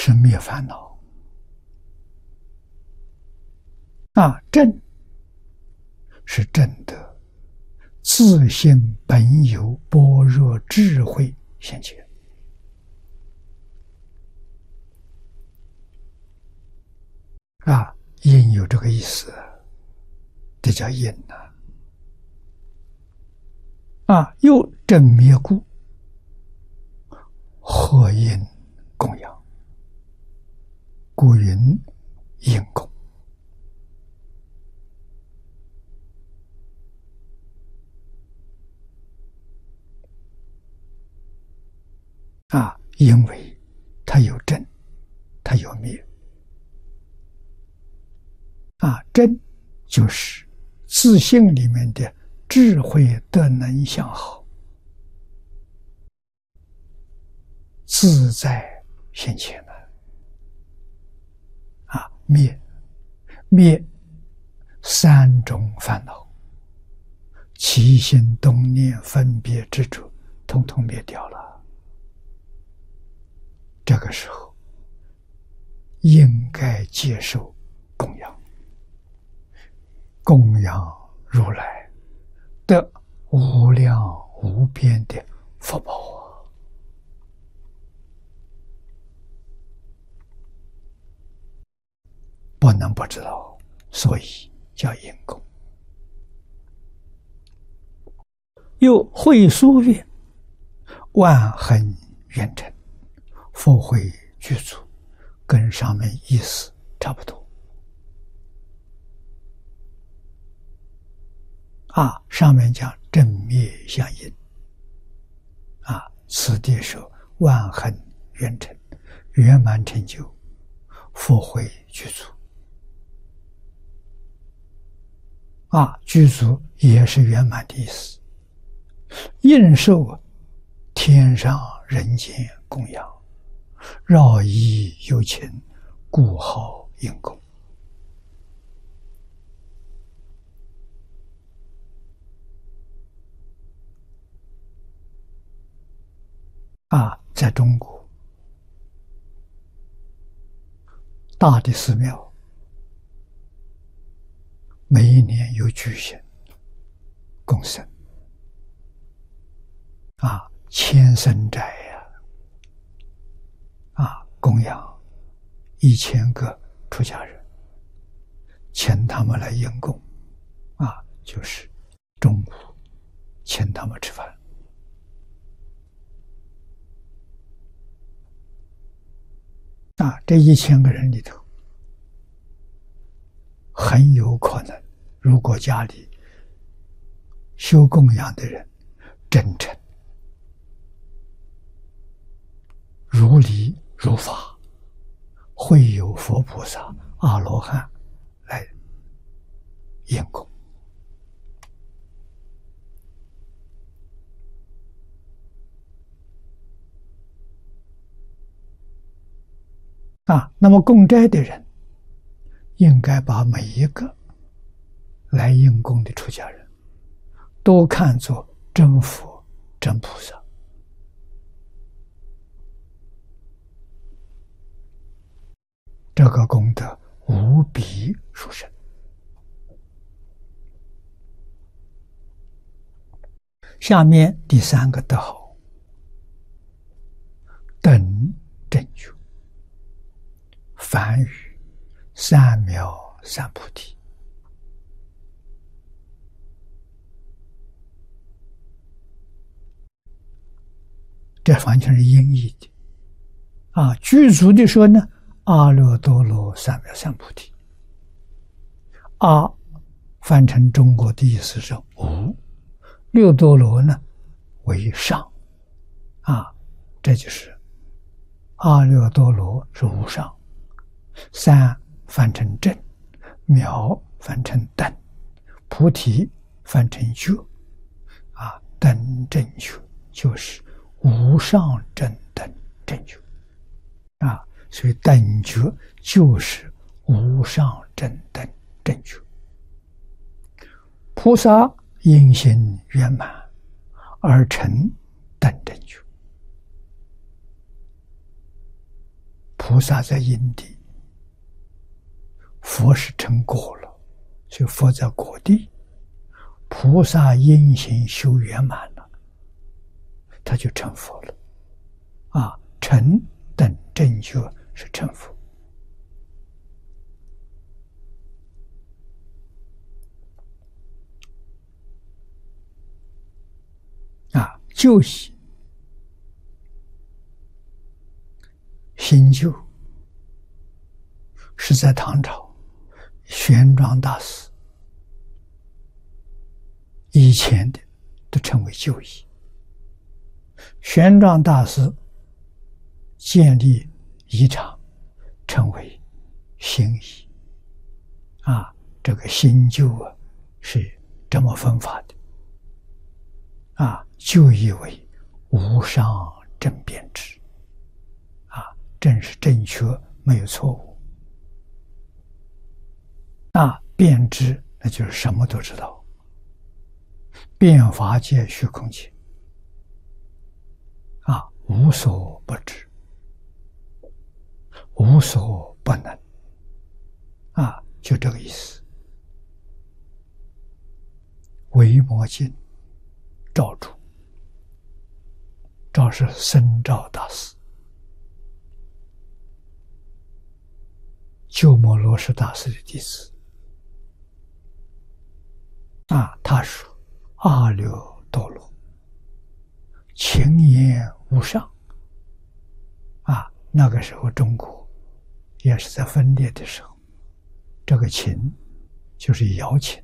是灭烦恼啊，正是正德，自性本有般若智慧现前啊，因有这个意思，这叫因呐啊，又正灭故，合因供养，故云因供啊，因为它有正，它有灭啊，正就是自性里面的智慧德能相好，自在现前的啊，灭三种烦恼，起心动念分别执着，统统灭掉了。这个时候应该接受供养，供养如来的无量无边的福报啊！不能不知道，所以叫因供。又会疏曰：万恒圆成，复会具足，跟上面意思差不多啊。上面讲正灭相应啊，此地说万恒圆成，圆满成就，复会具足啊，具足也是圆满的意思，应受天上人间供养，绕一有情，故号因供啊。在中国大的寺庙每一年有举行供僧啊，千僧斋呀啊，供养1000个出家人，请他们来迎供啊，就是中午请他们吃饭啊。这1000个人里头，很有可能，如果家里修供养的人真诚、如理如法，会有佛菩萨、阿罗汉来应供啊。那么供斋的人应该把每一个来应供的出家人都看作真佛真菩萨，这个功德无比殊胜。下面第3个德号，等正觉，梵语三藐三菩提。这完全是音译的啊。具足的说呢，阿耨多罗三藐三菩提。阿翻成中国的意思是无，六多罗呢为上啊，这就是阿耨多罗是无上，三翻成正，藐翻成等，菩提翻成觉啊，等正觉就是无上正等正觉啊，所以等觉就是无上正等正觉。菩萨因行圆满而成等正觉，菩菩萨在因地，佛是成果了，所以佛在果地，菩萨因行修圆满了，他就成佛了。成等正觉是成佛。旧习新旧是在唐朝玄奘大师以前的都称为旧义。玄奘大师建立仪场称为新义。这个新旧是这么分法的。旧义为无上正遍知。正是正确，没有错误。遍知那就是什么都知道，遍法界虚空界，无所不知，无所不能，就这个意思。维摩经照注，照是僧照大师，鸠摩罗什大师的弟子。他说阿耨多罗，情言无上。那个时候中国也是在分裂的时候，这个情就是瑶琴。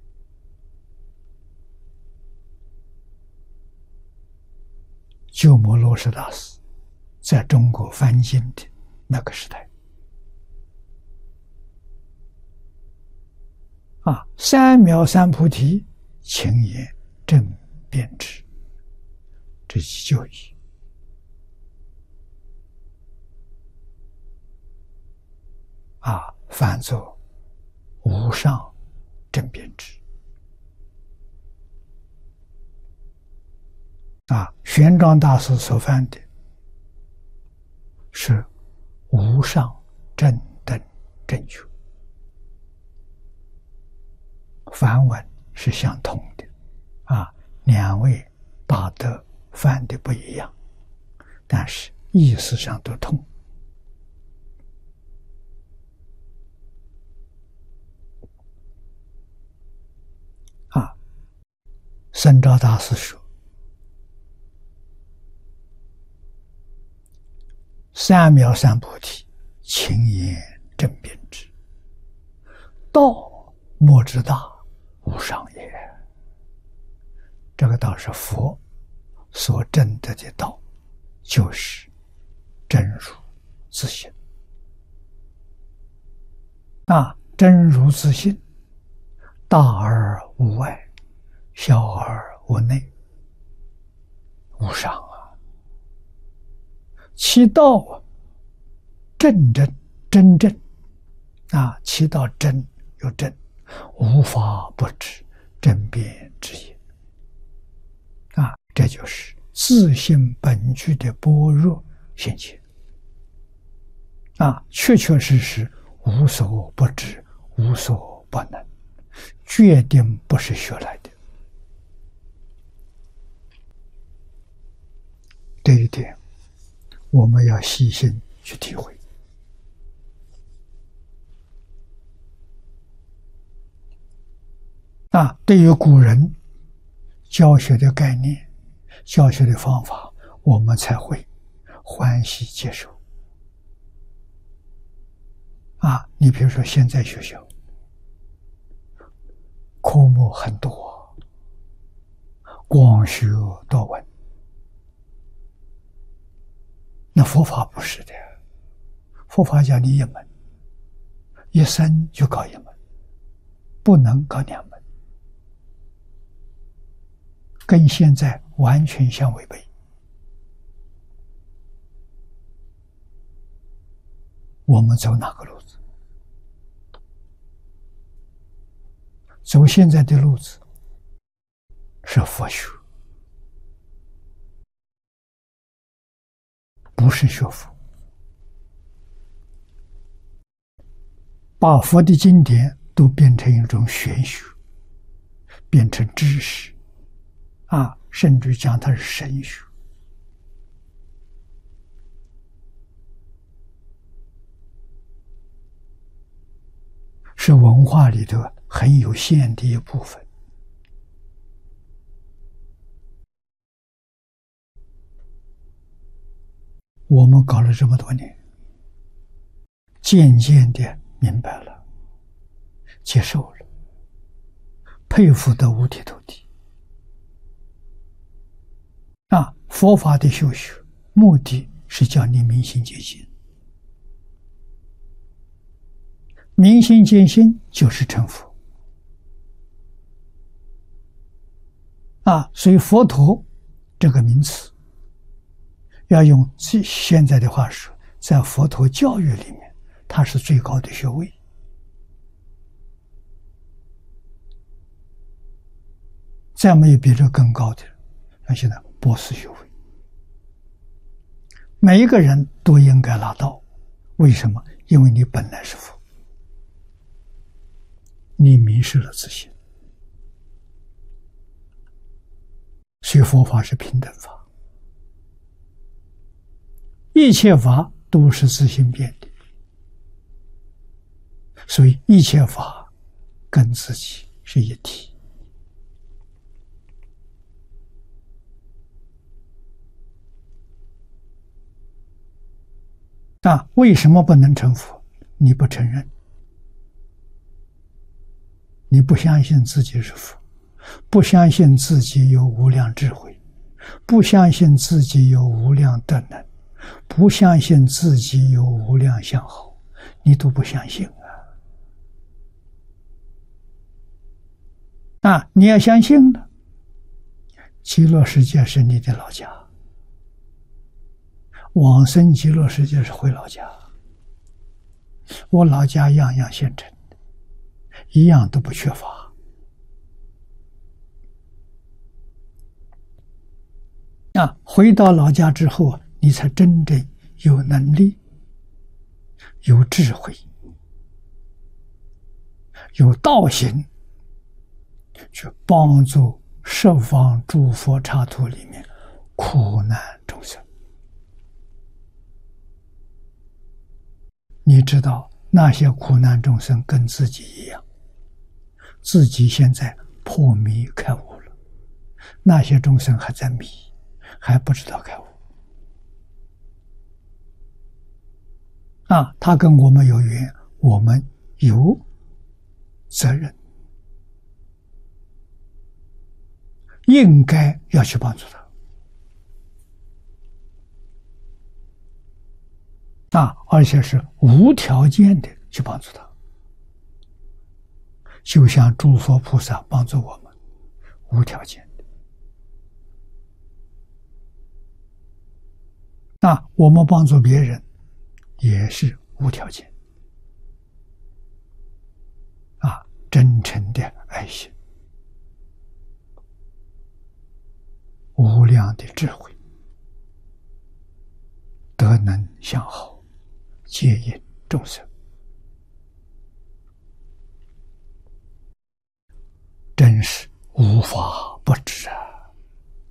鸠摩罗什大师在中国翻经的那个时代，三藐三菩提，情言正遍知，这是旧义。翻作无上正遍知。玄奘大师所翻的是无上正等正觉，梵文是相同的。两位大德翻的不一样，但是意思上都通。僧肇大师说，三藐三菩提，情言正遍知，道莫之大，无上也。这个道是佛所证得的道，就是真如自性。真如自性，大而无外，小而无内，无上其道正真正，其道真有真，无法不知，正遍知也。这就是自性本具的般若现前。确确实实无所不知，无所不能，决定不是学来的。这一点我们要细心去体会。对于古人教学的概念、教学的方法，我们才会欢喜接受。你比如说现在学校科目很多，广学多闻，那佛法不是的，佛法叫你一门，一生就搞一门，不能搞两门，跟现在完全相违背。我们走哪个路子？走现在的路子是佛学，不是学佛。 把佛的经典都变成一种玄学，变成知识，甚至讲它是神学。是文化里头很有限的一部分。我们搞了这么多年，渐渐的明白了，接受了，佩服得五体投地。佛法的修学目的是叫你明心见性，明心见性就是成佛。所以佛陀这个名词，要用现在的话说，在佛陀教育里面，它是最高的学位。再没有比这更高的，像现在博士学位。每一个人都应该拿到。为什么？因为你本来是佛，你迷失了自信。所以佛法是平等法，一切法都是自性变的，所以一切法跟自己是一体。为什么不能成佛？你不承认，你不相信自己是佛，不相信自己有无量智慧，不相信自己有无量德能，不相信自己有无量相好，你都不相信你要相信了，极乐世界是你的老家，往生极乐世界是回老家。我老家样样现成的，一样都不缺乏。回到老家之后，你才真正有能力、有智慧、有道行，去帮助十方诸佛刹土里面苦难众生。你知道那些苦难众生跟自己一样，自己现在破迷开悟了，那些众生还在迷，还不知道开悟。他跟我们有缘，我们有责任，应该要去帮助他。而且是无条件的去帮助他，就像诸佛菩萨帮助我们，无条件的。我们帮助别人也是无条件，真诚的爱心，无量的智慧，德能相好，接引众生，真是无法不知